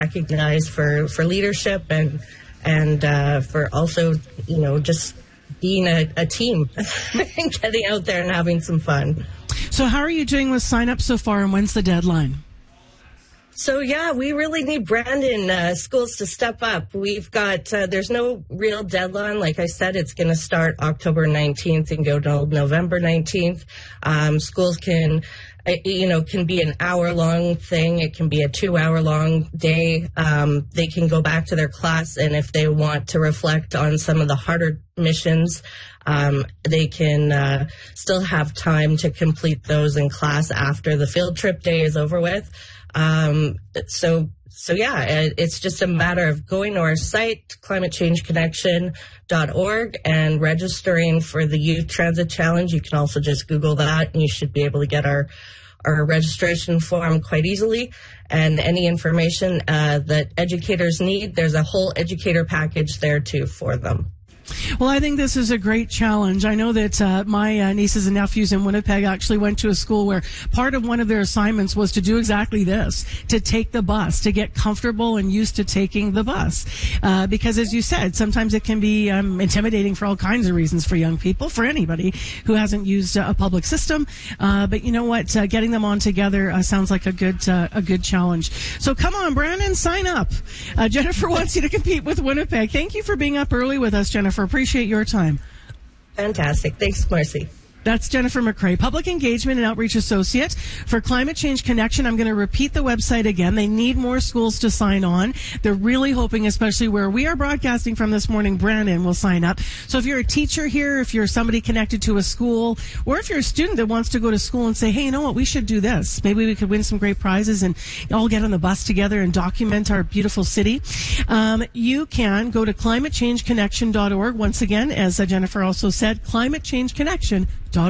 recognized for leadership and for also, just being a team and getting out there and having some fun. So how are you doing with sign-up so far, and when's the deadline? So, we really need Brandon schools to step up. We've got, there's no real deadline. Like I said, it's going to start October 19th and go till November 19th. Schools can be an hour-long thing. It can be a 2-hour-long day. They can go back to their class, and if they want to reflect on some of the harder missions, they can still have time to complete those in class after the field trip day is over with. It's just a matter of going to our site, climatechangeconnection.org, and registering for the Youth Transit Challenge. You can also just Google that, and you should be able to get our registration form quite easily. And any information that educators need, there's a whole educator package there, too, for them. Well, I think this is a great challenge. I know that my nieces and nephews in Winnipeg actually went to a school where part of one of their assignments was to do exactly this, to take the bus, to get comfortable and used to taking the bus. Because as you said, sometimes it can be intimidating for all kinds of reasons for young people, for anybody who hasn't used a public system. But you know what? Getting them on together sounds like a good challenge. So come on, Brandon, sign up. Jennifer wants you to compete with Winnipeg. Thank you for being up early with us, Jennifer. Appreciate your time. Fantastic. Thanks, Marcy. That's Jennifer McCrae, Public Engagement and Outreach Associate for Climate Change Connection. I'm going to repeat the website again. They need more schools to sign on. They're really hoping, especially where we are broadcasting from this morning, Brandon will sign up. So if you're a teacher here, if you're somebody connected to a school, or if you're a student that wants to go to school and say, hey, you know what, we should do this. Maybe we could win some great prizes and all get on the bus together and document our beautiful city. You can go to climatechangeconnection.org. Once again, as Jennifer also said, climatechangeconnection.org.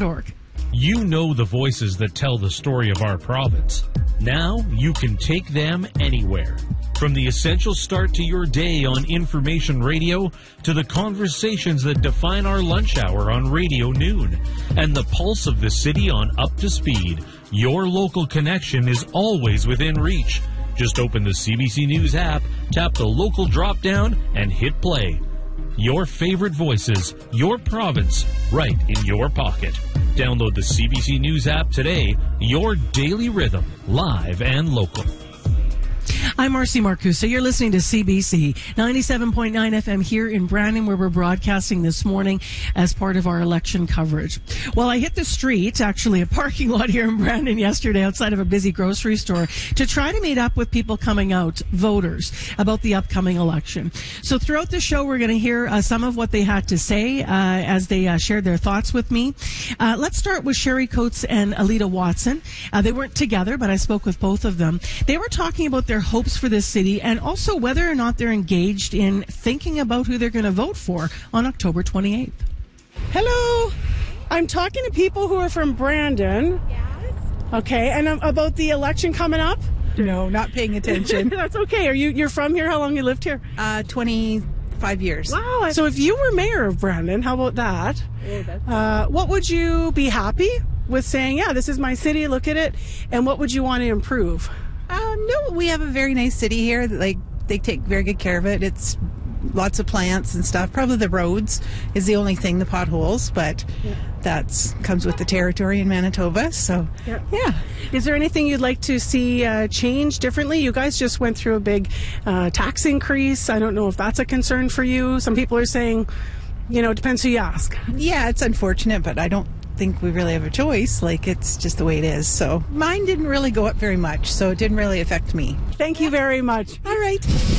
You know the voices that tell the story of our province. Now you can take them anywhere. From the essential start to your day on information radio to the conversations that define our lunch hour on Radio Noon and the pulse of the city on Up to Speed, your local connection is always within reach. Just open the CBC News app, tap the local drop-down, and hit play. Your favorite voices, your province, right in your pocket. Download the CBC News app today. Your daily rhythm, live and local. I'm Marcy Marcusa. You're listening to CBC 97.9 FM here in Brandon, where we're broadcasting this morning as part of our election coverage. Well, I hit the street, actually a parking lot here in Brandon yesterday outside of a busy grocery store to try to meet up with people coming out, voters, about the upcoming election. So throughout the show, we're going to hear some of what they had to say as they shared their thoughts with me. Let's start with Sherry Coates and Alita Watson. They weren't together, but I spoke with both of them. They were talking about their hopes for this city and also whether or not they're engaged in thinking about who they're going to vote for on October 28th. Hello. I'm talking to people who are from Brandon. Yes. Okay, and about the election coming up? No, not paying attention. That's okay. You're from here? How long you lived here? 25 years. Wow. So if you were mayor of Brandon, how about that? What would you be happy with saying, yeah, this is my city, look at it, and what would you want to improve? No, we have a very nice city here. Like, they take very good care of it. It's lots of plants and stuff. Probably the roads is the only thing, the potholes, but that's comes with the territory in Manitoba. So, yeah. Is there anything you'd like to see change differently? You guys just went through a big tax increase. I don't know if that's a concern for you. Some people are saying, it depends who you ask. Yeah, it's unfortunate, but I don't think we really have a choice. Like, it's just the way it is. So mine didn't really go up very much, so it didn't really affect me. Thank you very much. All right.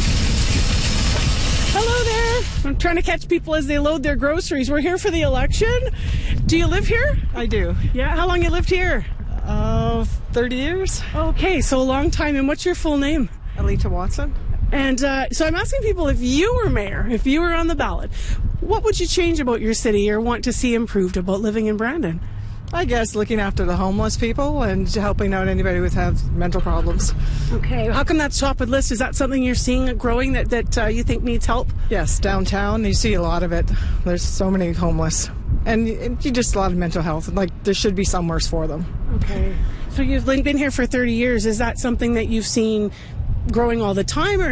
Hello there. I'm trying to catch people as they load their groceries. We're here for the election. Do you live here? I do. Yeah. How long you lived here? 30 years. Okay, so a long time. And what's your full name? Alita Watson. And so I'm asking people, if you were mayor, if you were on the ballot, what would you change about your city or want to see improved about living in Brandon? I guess looking after the homeless people and helping out anybody who has mental problems. Okay. How come that's top of the list? Is that something you're seeing growing that you think needs help? Yes, downtown, you see a lot of it. There's so many homeless. And you just a lot of mental health. Like, there should be somewhere for them. Okay. So you've been here for 30 years. Is that something that you've seen growing all the time, or